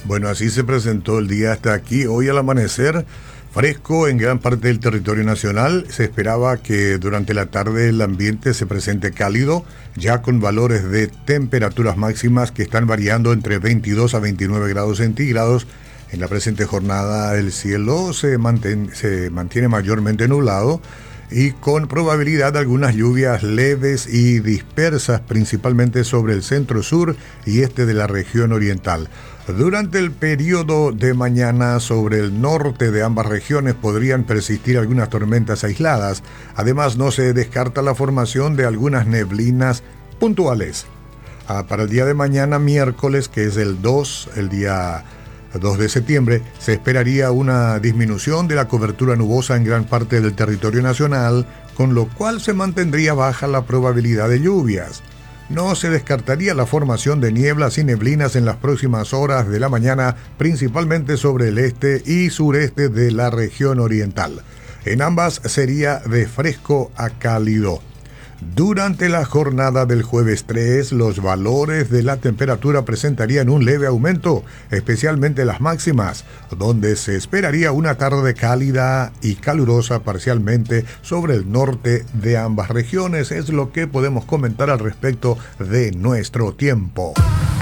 Bueno, así se presentó el día hasta aquí. Hoy al amanecer, fresco en gran parte del territorio nacional. Se esperaba que durante la tarde el ambiente se presente cálido, ya con valores de temperaturas máximas que están variando entre 22 a 29 grados centígrados. En la presente jornada el cielo se mantiene mayormente nublado y con probabilidad de algunas lluvias leves y dispersas, principalmente sobre el centro-sur y este de la región oriental. Durante el periodo de mañana, sobre el norte de ambas regiones podrían persistir algunas tormentas aisladas. Además, no se descarta la formación de algunas neblinas puntuales. Para el día de mañana, miércoles, que es el día 2 de septiembre, se esperaría una disminución de la cobertura nubosa en gran parte del territorio nacional, con lo cual se mantendría baja la probabilidad de lluvias. No se descartaría la formación de nieblas y neblinas en las próximas horas de la mañana, principalmente sobre el este y sureste de la región oriental. En ambas sería de fresco a cálido. Durante la jornada del jueves 3, los valores de la temperatura presentarían un leve aumento, especialmente las máximas, donde se esperaría una tarde cálida y calurosa parcialmente sobre el norte de ambas regiones. Es lo que podemos comentar al respecto de nuestro tiempo.